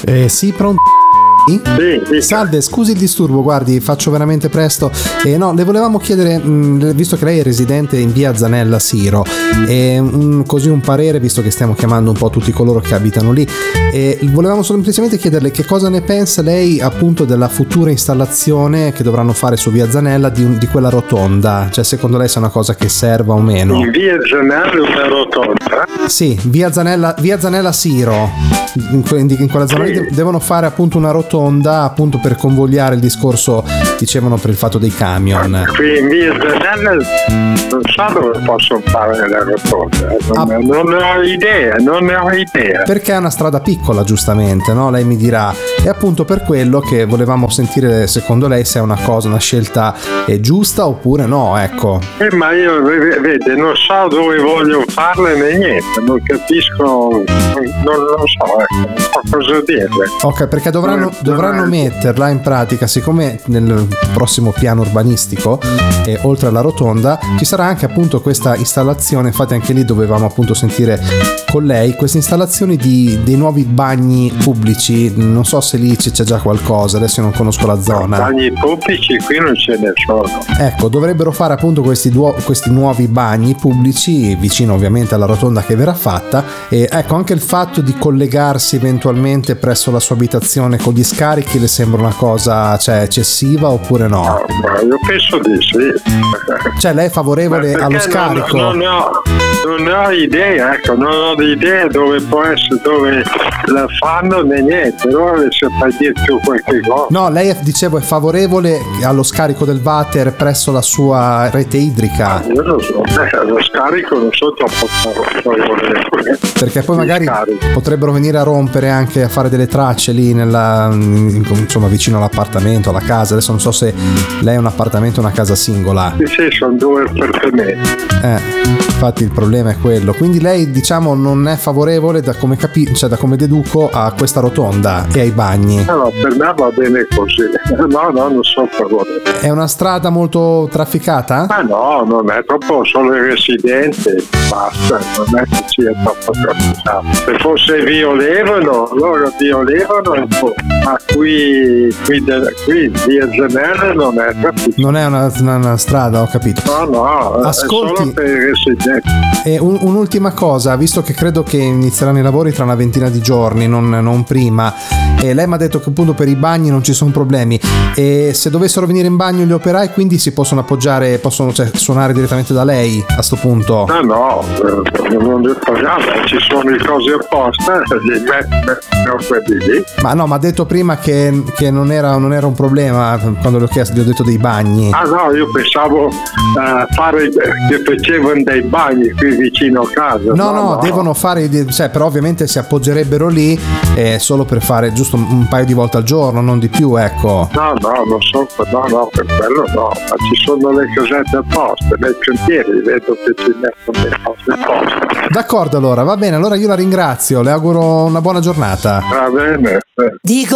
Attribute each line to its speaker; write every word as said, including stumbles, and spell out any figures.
Speaker 1: Eh, sì, pronto?
Speaker 2: Sì, sì.
Speaker 1: Salve, scusi il disturbo, guardi, faccio veramente presto. Eh, no, le volevamo chiedere, mh, visto che lei è residente in via Zanella Siro, e mh, così un parere, visto che stiamo chiamando un po' tutti coloro che abitano lì, e volevamo semplicemente chiederle che cosa ne pensa lei appunto della futura installazione che dovranno fare su via Zanella di, un, di quella rotonda, cioè secondo lei se è una cosa che serva o meno.
Speaker 2: In via Zanella una rotonda?
Speaker 1: Sì, via Zanella, via Zanella Siro, in, que- in quella zona
Speaker 2: Sì.
Speaker 1: lì devono fare appunto una rotonda appunto per convogliare il discorso, dicevano, per il fatto dei camion.
Speaker 2: Qui in via Zanella non so dove posso fare la rotonda, non,
Speaker 1: Ah.
Speaker 2: non ne ho idea, non ne ho idea.
Speaker 1: Perché è una strada piccola, giustamente, no? Lei mi dirà. E appunto per quello che volevamo sentire, secondo lei, se è una cosa, una scelta eh, giusta oppure no, ecco.
Speaker 2: Eh, ma io, v- vede, non so dove voglio farle né niente, non capisco, non, non lo so, ecco, non so cosa dirle.
Speaker 1: Ok, perché dovranno,
Speaker 2: Eh,
Speaker 1: dovranno
Speaker 2: eh.
Speaker 1: metterla in pratica, siccome nel prossimo piano urbanistico, eh, oltre alla rotonda, ci sarà anche appunto questa installazione, infatti anche lì dovevamo appunto sentire con lei, queste installazioni di, dei nuovi bagni pubblici, non so se lì c'è già qualcosa, adesso io non conosco la zona.
Speaker 2: Bagni pubblici qui non ce ne sono.
Speaker 1: Ecco, dovrebbero fare appunto questi, duo- questi nuovi bagni pubblici, vicino ovviamente alla rotonda che verrà fatta, e ecco anche il fatto di collegarsi eventualmente presso la sua abitazione con gli scarichi le sembra una cosa, cioè, eccessiva oppure no?
Speaker 2: No, ma io penso di sì.
Speaker 1: Cioè lei è favorevole
Speaker 2: Perché
Speaker 1: allo scarico?
Speaker 2: Non, non, ne ho, non ne ho idea, ecco, non ho idea dove può essere, dove la fanno né niente, allora le saprei dire più qualche cosa.
Speaker 1: No, lei è, dicevo, è favorevole allo scarico del water presso la sua rete idrica?
Speaker 2: Io lo so, eh, lo scarico non so troppo favorevole.
Speaker 1: Perché poi
Speaker 2: Il
Speaker 1: magari
Speaker 2: scarico.
Speaker 1: potrebbero venire a rompere, anche a fare delle tracce lì nella, insomma, vicino all'appartamento, alla casa. Adesso non so se lei è un appartamento o una casa singola.
Speaker 2: Sì, sì, sono due appartamenti.
Speaker 1: Eh, infatti il problema è quello. Quindi lei, diciamo, non è favorevole, da come capi- cioè da come deduco, a questa rotonda e ai bagni.
Speaker 2: No, no, per me va bene così. No, no, non sono favorevole.
Speaker 1: È una strada molto trafficata?
Speaker 2: Ma no, non è troppo, solo i residenti, basta, non è che sia troppo trafficato. Se fosse violevano, loro violevano un po', ma qui, qui, de- qui via Zanella non è trafficato.
Speaker 1: Non è una, una- una strada, ho capito.
Speaker 2: No, no,
Speaker 1: Ascolti.
Speaker 2: è solo per i residenti.
Speaker 1: E un- un'ultima cosa, visto che credo che inizieranno i lavori tra una ventina di giorni, non, non prima, e lei mi ha detto che appunto per i bagni non ci sono problemi, e se dovessero venire in bagno gli operai quindi si possono appoggiare, possono, cioè, suonare direttamente da lei a sto punto?
Speaker 2: No, no, eh, non li parliamo, ci sono le cose apposta, li mettono quelli lì.
Speaker 1: Ma no, ma ha detto prima che, che non, era, non era un problema quando le ho chiesto, gli ho detto dei bagni.
Speaker 2: Ah no, io pensavo eh, fare che facevano dei bagni qui vicino a casa.
Speaker 1: No, no, devono fare, cioè, però ovviamente si appoggerebbero lì eh, solo per fare giusto un, un paio di volte al giorno, non di più, ecco.
Speaker 2: No, no, non so, no, no, per quello no, ma ci sono le casette apposta, nei cantieri, vedo che ci mettono le cose apposta.
Speaker 1: D'accordo, allora, va bene, allora io la ringrazio, le auguro una buona giornata.
Speaker 2: Va bene.
Speaker 3: Dico